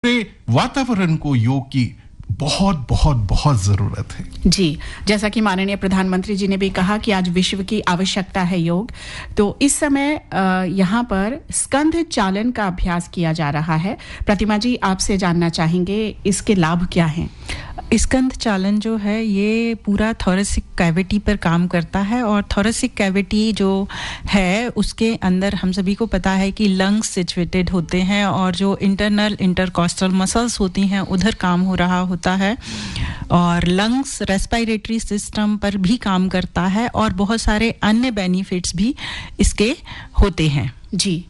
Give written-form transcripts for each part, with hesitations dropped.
वातावरण को योग की बहुत बहुत बहुत जरूरत है। जी, जैसा कि माननीय प्रधानमंत्री जी ने भी कहा कि आज विश्व की आवश्यकता है योग, तो इस समय यहाँ पर स्कंध चालन का अभ्यास किया जा रहा है। प्रतिमा जी, आपसे जानना चाहेंगे इसके लाभ क्या हैं? स्कंध चालन जो है ये पूरा थोरेसिक कैविटी पर काम करता है, और थोरेसिक कैविटी जो है उसके अंदर हम सभी को पता है कि लंग्स सिचुएटेड होते हैं, और जो इंटरनल इंटरकॉस्टल मसल्स होती हैं उधर काम हो रहा होता है, और लंग्स रेस्पिरेटरी सिस्टम पर भी काम करता है, और बहुत सारे अन्य बेनिफिट्स भी इसके होते हैं। जी,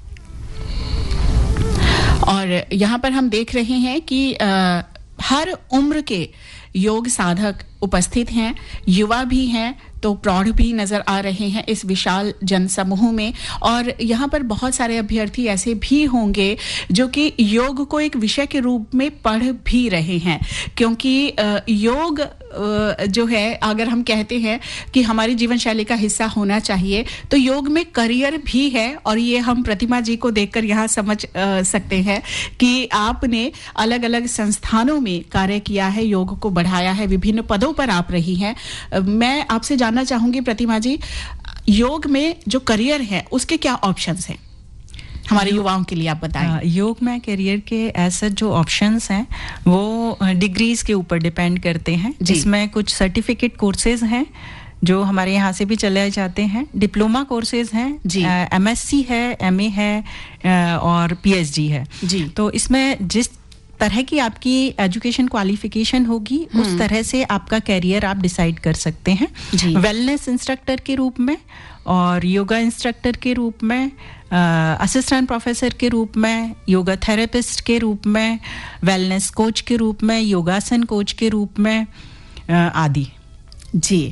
और यहाँ पर हम देख रहे हैं कि हर उम्र के योग साधक उपस्थित हैं, युवा भी हैं तो प्रौढ़ भी नजर आ रहे हैं इस विशाल जनसमूह में, और यहाँ पर बहुत सारे अभ्यर्थी ऐसे भी होंगे जो कि योग को एक विषय के रूप में पढ़ भी रहे हैं, क्योंकि योग जो है, अगर हम कहते हैं कि हमारी जीवन शैली का हिस्सा होना चाहिए, तो योग में करियर भी है, और ये हम प्रतिमा जी को देखकर यहाँ समझ सकते हैं कि आपने अलग अलग संस्थानों में कार्य किया है, योग को बढ़ाया है, विभिन्न पदों पर आप रही हैं। मैं आपसे जानना चाहूंगी प्रतिमा जी, योग में जो करियर है उसके क्या ऑप्शंस हैं हमारे युवाओं के लिए, आप बताएं। योग में करियर के ऐसे जो ऑप्शंस हैं वो डिग्रीज के ऊपर डिपेंड करते हैं, जिसमें कुछ सर्टिफिकेट कोर्सेज हैं जो हमारे यहाँ से भी चले जाते हैं, डिप्लोमा कोर्सेज हैं, एमएससी है, एमए है, और पीएचडी है। जी, तो इसमें जिस तरह की आपकी एजुकेशन क्वालिफिकेशन होगी उस तरह से आपका कैरियर आप डिसाइड कर सकते हैं। वेलनेस इंस्ट्रक्टर के रूप में, और योगा इंस्ट्रक्टर के रूप में, असिस्टेंट प्रोफेसर के रूप में, योगा थेरेपिस्ट के रूप में, वेलनेस कोच के रूप में, योगासन कोच के रूप में आदि। जी,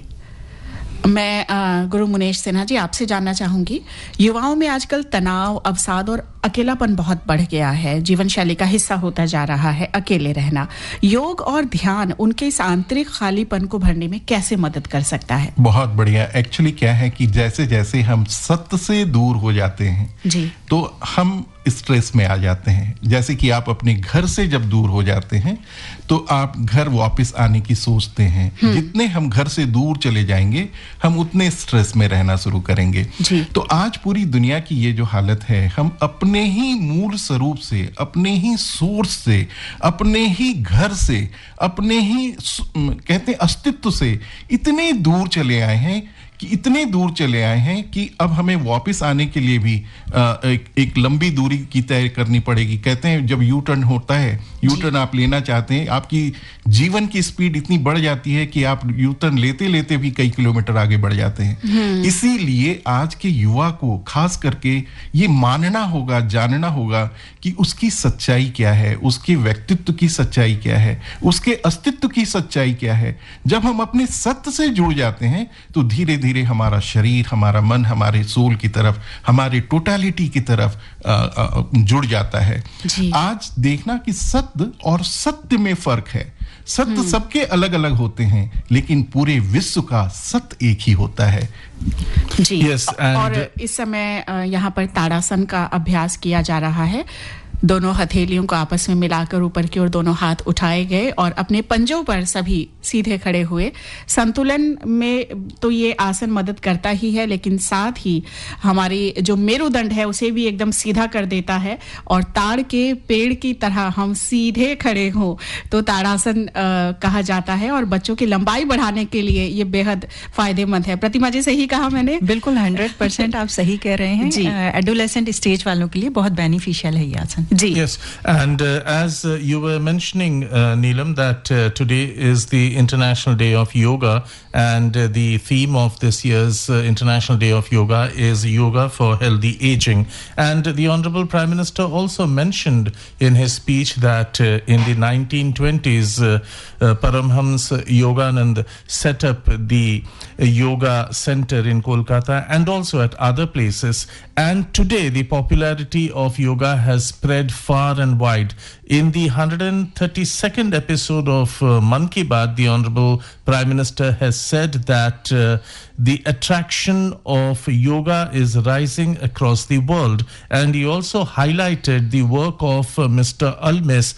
मैं गुरु मुनेश सिन्हा जी आपसे जानना चाहूंगी, युवाओं में आजकल तनाव, अवसाद और अकेलापन बहुत बढ़ गया है, जीवन शैली का हिस्सा होता जा रहा है अकेले रहना। योग और ध्यान उनके इस आंतरिक खालीपन को भरने में कैसे मदद कर सकता है? बहुत बढ़िया। एक्चुअली क्या है कि जैसे जैसे हम सत्य से दूर हो जाते हैं जी, तो हम स्ट्रेस में आ जाते हैं। जैसे कि आप अपने घर से जब दूर हो जाते हैं तो आप घर वापस आने की सोचते हैं। जितने हम घर से दूर चले जाएंगे हम उतने स्ट्रेस में रहना शुरू करेंगे। तो आज पूरी दुनिया की ये जो हालत है, हम अपने ही मूल स्वरूप से, अपने ही सोर्स से, अपने ही घर से, अपने ही कहते अस्तित्व से इतने दूर चले आए हैं कि अब हमें वापस आने के लिए भी एक लंबी दूरी की तय करनी पड़ेगी। कहते हैं जब यू टर्न होता है, यू टर्न आप लेना चाहते हैं, आपकी जीवन की स्पीड इतनी बढ़ जाती है कि आप यू टर्न लेते लेते भी कई किलोमीटर आगे बढ़ जाते हैं। इसीलिए आज के युवा को खास करके ये मानना होगा, जानना होगा कि उसकी सच्चाई क्या है, उसके व्यक्तित्व की सच्चाई क्या है, उसके अस्तित्व की सच्चाई क्या है। जब हम अपने सत्य से जुड़ जाते हैं तो धीरे धीरे हमारा शरीर, हमारा मन, हमारे सोल की तरफ, हमारे टोटलिटी की तरफ जुड़ जाता है। आज देखना कि सत्य और सत्य में फर्क है। सत्य सबके अलग अलग होते हैं, लेकिन पूरे विश्व का सत्य एक ही होता है। जी, और इस समय यहाँ पर ताड़ासन का अभ्यास किया जा रहा है। दोनों हथेलियों को आपस में मिलाकर ऊपर की ओर दोनों हाथ उठाए गए और अपने पंजों पर सभी सीधे खड़े हुए। संतुलन में तो ये आसन मदद करता ही है, लेकिन साथ ही हमारी जो मेरुदंड है उसे भी एकदम सीधा कर देता है, और ताड़ के पेड़ की तरह हम सीधे खड़े हों तो ताड़ासन कहा जाता है, और बच्चों की लंबाई बढ़ाने के लिए ये बेहद फायदेमंद है। प्रतिमा जी, सही कहा मैंने? बिल्कुल 100% आप सही कह रहे हैं जी। एडोलेसेंट स्टेज वालों के लिए बहुत बेनिफिशियल है ये आसन। Yes, and as you were mentioning, Neelam, that today is the International Day of Yoga, and the theme of this year's International Day of Yoga is Yoga for Healthy Aging. And the Honorable Prime Minister also mentioned in his speech that in the 1920s, Paramhans Yoganand set up the Yoga Center in Kolkata and also at other places. And today, the popularity of yoga has spread far and wide. In the 132nd episode of Mann Ki Baat, the Honorable Prime Minister has said that the attraction of yoga is rising across the world. And he also highlighted the work of Mr. Almes,